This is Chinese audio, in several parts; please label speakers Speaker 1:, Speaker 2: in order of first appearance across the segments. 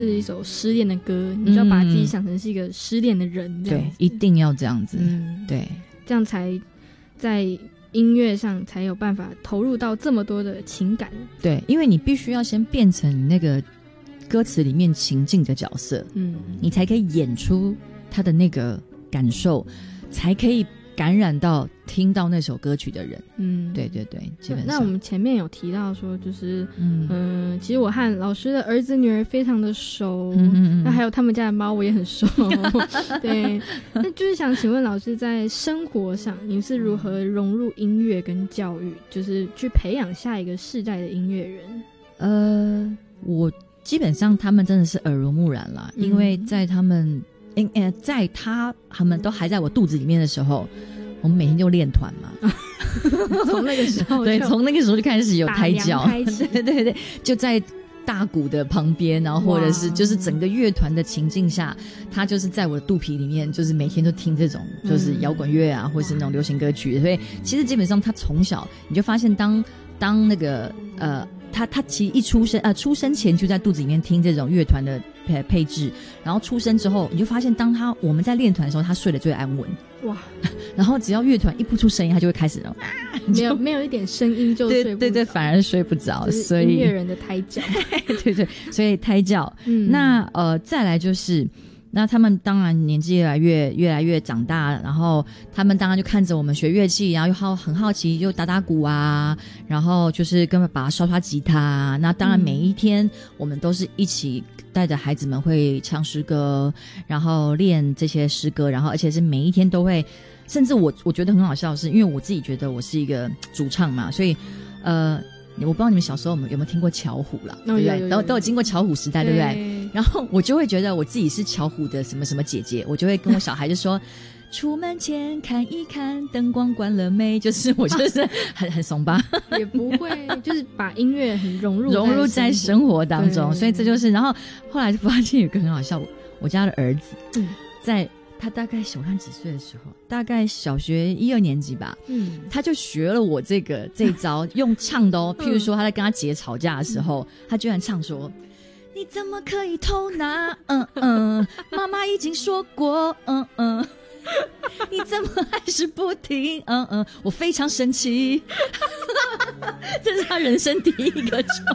Speaker 1: 是一首失恋的歌，你就要把自己想成是一个失恋的人，
Speaker 2: 对，一定要这样子，对，
Speaker 1: 这样才在音乐上才有办法投入到这么多的情感。
Speaker 2: 对，因为你必须要先变成那个歌词里面情境的角色，你才可以演出他的那个感受，才可以感染到听到那首歌曲的人。对对对，基本上。
Speaker 1: 那我们前面有提到说，就是其实我和老师的儿子女儿非常的熟，那还有他们家的猫我也很熟。对，那就是想请问老师，在生活上你是如何融入音乐跟教育，就是去培养下一个世代的音乐人？
Speaker 2: 我基本上他们真的是耳濡目染啦，因为在他们他们都还在我肚子里面的时候，我们每天就练团嘛。
Speaker 1: 从那个时候
Speaker 2: 对，从那个时候就开始有胎教，对对对，就在大鼓的旁边，然后或者是就是整个乐团的情境下，他就是在我的肚皮里面，就是每天都听这种就是摇滚乐啊，或是那种流行歌曲，所以其实基本上他从小你就发现当那个他其实一出生前就在肚子里面听这种乐团的配置，然后出生之后你就发现我们在练团的时候他睡得最安稳，哇！然后只要乐团一不出声音他就会开始
Speaker 1: 没有一点声音就睡不着，
Speaker 2: 对对，反而睡不着，所以
Speaker 1: 音乐人的胎教。
Speaker 2: 对对，所以胎教。那再来就是那他们当然年纪越来越长大，然后他们当然就看着我们学乐器，然后又很好奇，就打鼓啊，然后就是跟爸爸刷吉他啊。那当然每一天我们都是一起带着孩子们会唱诗歌，然后练这些诗歌，然后而且是每一天都会，甚至我觉得很好笑的是，因为我自己觉得我是一个主唱嘛，所以我不知道你们小时候有没有听过巧虎啦，对不对？都有经过巧虎时代，对不对？然后我就会觉得我自己是巧虎的什么什么姐姐，我就会跟我小孩就说出门前看一看灯光关了没，就是我就是很怂吧，
Speaker 1: 也不会，就是把音乐很融入
Speaker 2: 在生活当中，所以这就是。然后后来就发现有个很好笑，我家的儿子在他大概我看几岁的时候，大概小学1、2年级吧，他就学了我这一招，用唱的哦。譬如说他在跟他姐吵架的时候，他居然唱说：“你怎么可以偷拿？妈妈已经说过，你怎么还是不听？我非常生气。”这是他人生第一个创。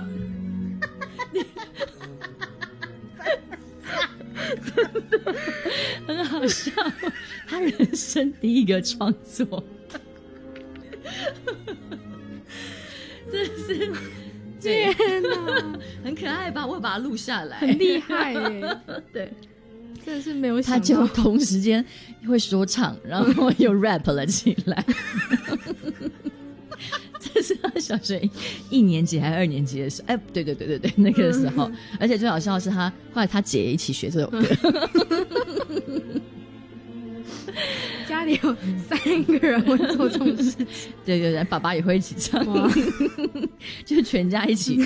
Speaker 2: 真的很好笑，他人生第一个创作，真是
Speaker 1: 天哪，
Speaker 2: 很可爱吧？我有把它录下来，
Speaker 1: 很厉害耶！
Speaker 2: 对，
Speaker 1: 真的是没有想到，
Speaker 2: 他就同时间会说唱，然后又 rap 了起来。这是他小学1年级还是2年级的时候，对，那个时候，而且最好笑的是后来他姐也一起学这首歌。
Speaker 1: 家里有3个人会做这种事情，
Speaker 2: 对，爸爸也会一起唱，就全家一起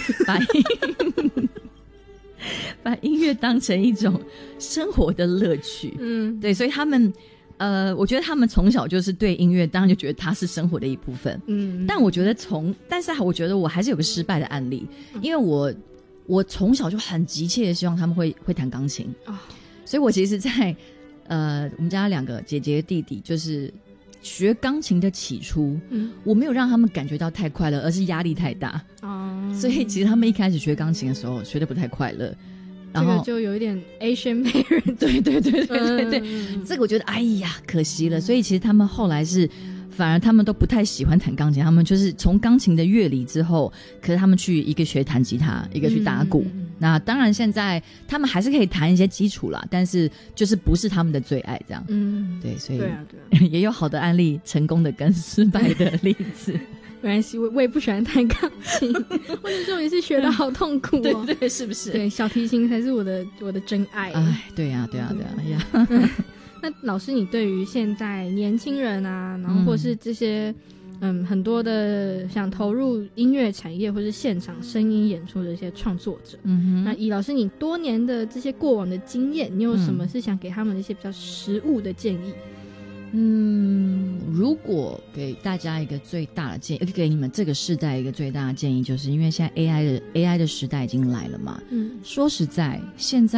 Speaker 2: 把音乐当成一种生活的乐趣。对，所以他们我觉得他们从小就是对音乐当然就觉得它是生活的一部分。但我觉得但是我觉得我还是有个失败的案例，因为我从小就很急切的希望他们会弹钢琴，所以我其实在我们家2个姐姐弟弟就是学钢琴的起初，我没有让他们感觉到太快乐，而是压力太大。所以其实他们一开始学钢琴的时候学得不太快乐。
Speaker 1: 这个就有一点 Asian parent，
Speaker 2: 对，这个我觉得哎呀可惜了，所以其实他们后来反而他们都不太喜欢弹钢琴，他们就是从钢琴的乐理之后，可是他们去一个学弹吉他，一个去打鼓。那当然现在他们还是可以弹一些基础啦，但是就是不是他们的最爱这样。对，所以也有好的案例，成功的跟失败的例子。
Speaker 1: 没关系，我也不喜欢弹钢琴，或者说也是学得好痛苦哦。
Speaker 2: 对，是不是？
Speaker 1: 对，小提琴才是我的真爱。
Speaker 2: 对呀，哎呀。
Speaker 1: 那老师，你对于现在年轻人啊，然后或是这些很多的想投入音乐产业或是现场声音演出的一些创作者，那以老师你多年的这些过往的经验，你有什么是想给他们一些比较实务的建议？
Speaker 2: 如果给大家一个最大的建议，给你们这个世代一个最大的建议，就是因为现在 AI 的时代已经来了嘛。说实在，现在